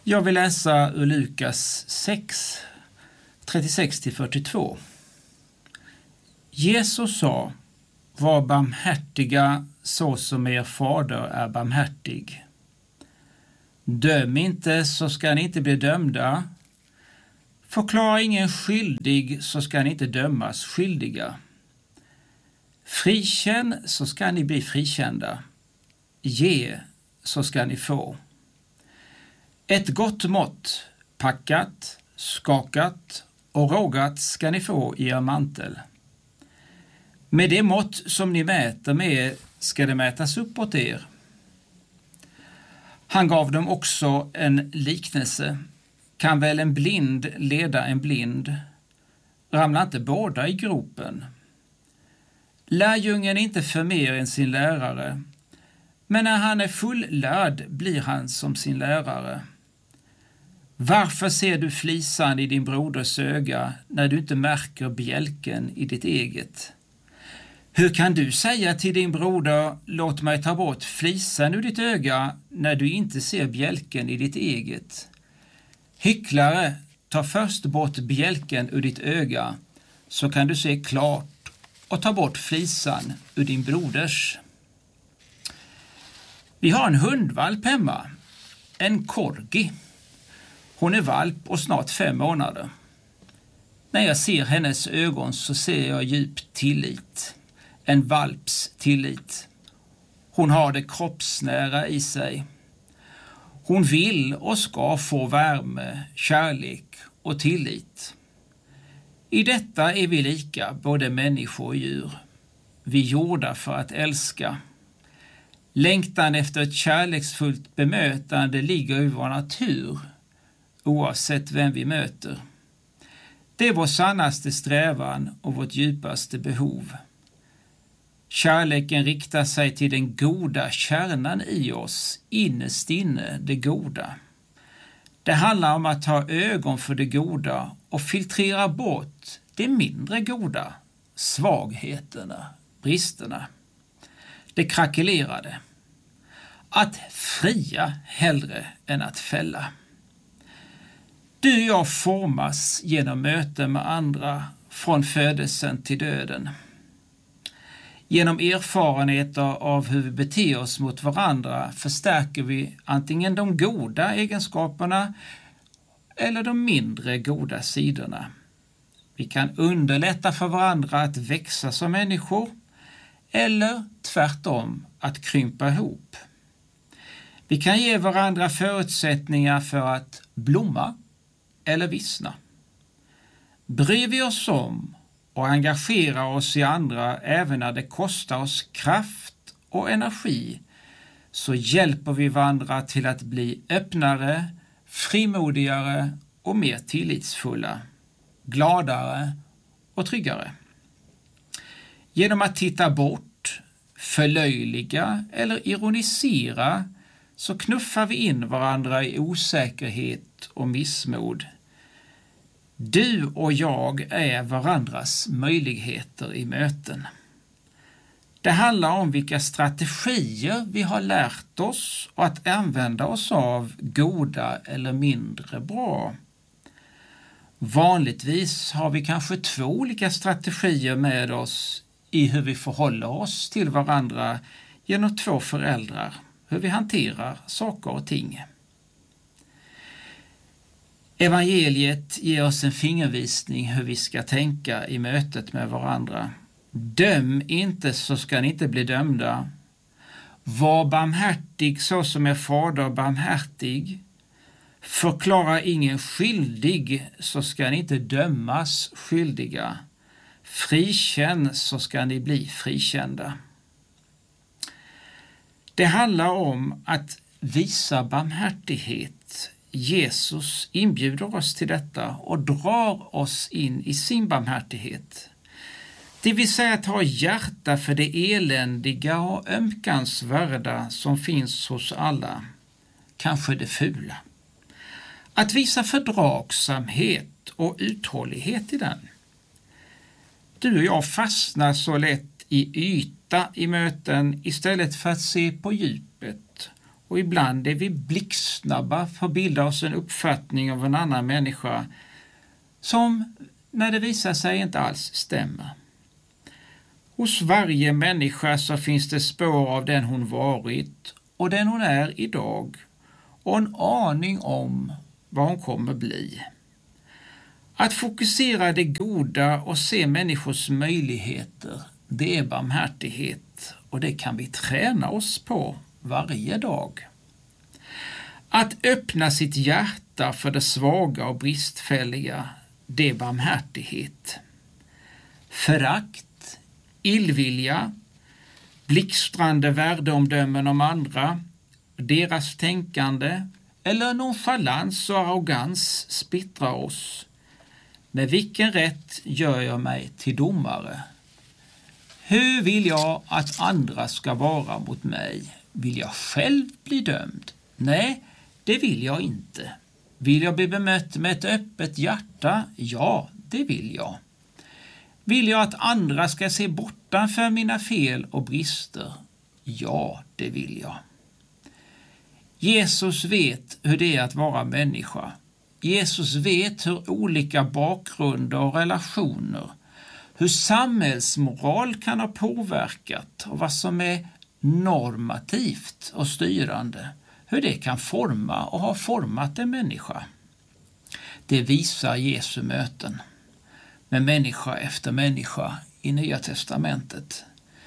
Jag vill läsa ur Lukas 6, 36-42. Jesus sa: var barmhärtiga så som er fader är barmhärtig. Döm inte så ska ni inte bli dömda. Förklara ingen skyldig så ska ni inte dömas skyldiga. Frikänn så ska ni bli frikända. Ge så ska ni få. Ett gott mått, packat, skakat och rågat ska ni få i er mantel. Med det mått som ni mäter med ska det mätas upp åt er. Han gav dem också en liknelse. Kan väl en blind leda en blind? Ramlar inte båda i gropen? Lärjungen är inte för mer än sin lärare, men när han är fullärd blir han som sin lärare. Varför ser du flisan i din broders öga när du inte märker bjälken i ditt eget? Hur kan du säga till din broder, låt mig ta bort flisan ur ditt öga, när du inte ser bjälken i ditt eget? Hycklare, ta först bort bjälken ur ditt öga, så kan du se klart och ta bort flisan ur din broders. Vi har en hundvalp hemma, en corgi. Hon är valp och snart 5 månader. När jag ser hennes ögon så ser jag djup tillit. En valps tillit. Hon har det kroppsnära i sig. Hon vill och ska få värme, kärlek och tillit. I detta är vi lika, både människor och djur. Vi är gjorda för att älska. Längtan efter ett kärleksfullt bemötande ligger i vår natur, oavsett vem vi möter. Det är vår sannaste strävan och vårt djupaste behov. Kärleken riktar sig till den goda kärnan i oss, innerst inne det goda. Det handlar om att ha ögon för det goda och filtrera bort det mindre goda, svagheterna, bristerna, det krackelerade. Att fria hellre än att fälla. Du och jag formas genom möten med andra från födelsen till döden. Genom erfarenheter av hur vi beter oss mot varandra förstärker vi antingen de goda egenskaperna eller de mindre goda sidorna. Vi kan underlätta för varandra att växa som människor eller tvärtom att krympa ihop. Vi kan ge varandra förutsättningar för att blomma eller vissna. Bryr vi oss om och engagerar oss i andra även när det kostar oss kraft och energi, så hjälper vi varandra till att bli öppnare, frimodigare och mer tillitsfulla, gladare och tryggare. Genom att titta bort, förlöjliga eller ironisera så knuffar vi in varandra i osäkerhet och missmod. Du och jag är varandras möjligheter i möten. Det handlar om vilka strategier vi har lärt oss och att använda oss av goda eller mindre bra. Vanligtvis har vi kanske 2 olika strategier med oss i hur vi förhåller oss till varandra genom 2 föräldrar, hur vi hanterar saker och ting. Evangeliet ger oss en fingervisning hur vi ska tänka i mötet med varandra. Döm inte så ska ni inte bli dömda. Var barmhärtig så som er fader barmhärtig. Förklara ingen skyldig så ska ni inte dömas skyldiga. Frikänn så ska ni bli frikända. Det handlar om att visa barmhärtighet. Jesus inbjuder oss till detta och drar oss in i sin barmhärtighet. Det vill säga att ha hjärta för det eländiga och ömkansvärda som finns hos alla, kanske det fula. Att visa fördragsamhet och uthållighet i den. Du och jag fastnar så lätt i yta i möten istället för att se på djupet och ibland är vi blixtsnabba för att bilda oss en uppfattning av en annan människa som, när det visar sig, inte alls stämmer. Hos varje människa så finns det spår av den hon varit och den hon är idag och en aning om vad hon kommer bli. Att fokusera det goda och se människors möjligheter, det är barmhärtighet och det kan vi träna oss på varje dag. Att öppna sitt hjärta för det svaga och bristfälliga, det är barmhärtighet. Förakt, illvilja, blixtrande värdeomdömen om andra, deras tänkande eller nonchalans och arrogans splittrar oss. Med vilken rätt gör jag mig till domare? Hur vill jag att andra ska vara mot mig? Vill jag själv bli dömd? Nej, det vill jag inte. Vill jag bli bemött med ett öppet hjärta? Ja, det vill jag. Vill jag att andra ska se bortanför mina fel och brister? Ja, det vill jag. Jesus vet hur det är att vara människa. Jesus vet hur olika bakgrunder och relationer, hur samhällsmoral kan ha påverkat och vad som är normativt och styrande, hur det kan forma och ha format en människa. Det visar Jesu möten med människa efter människa i Nya testamentet.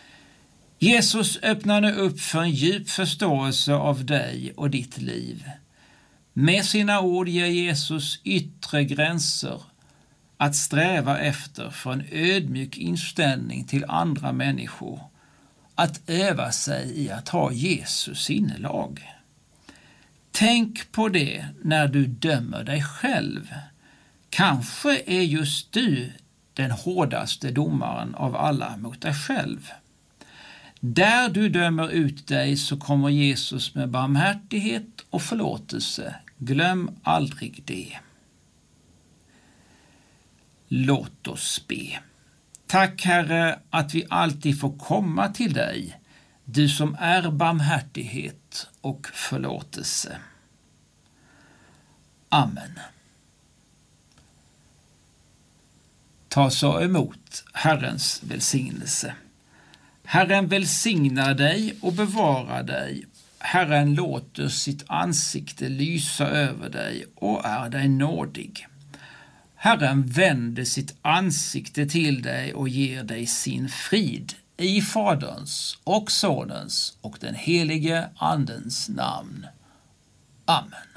Jesus öppnar nu upp för en djup förståelse av dig och ditt liv. Med sina ord ger Jesus yttre gränser att sträva efter för en ödmjuk inställning till andra människor, att öva sig i att ha Jesus sinnelag. Tänk på det när du dömer dig själv. Kanske är just du den hårdaste domaren av alla mot dig själv. Där du dömer ut dig så kommer Jesus med barmhärtighet och förlåtelse. Glöm aldrig det. Låt oss be. Tack Herre att vi alltid får komma till dig, du som är barmhärtighet och förlåtelse. Amen. Ta så emot Herrens välsignelse. Herren välsignar dig och bevarar dig. Herren låter sitt ansikte lysa över dig och är dig nådig. Herren vänder sitt ansikte till dig och ger dig sin frid i Faderns och Sonens och den helige Andens namn. Amen.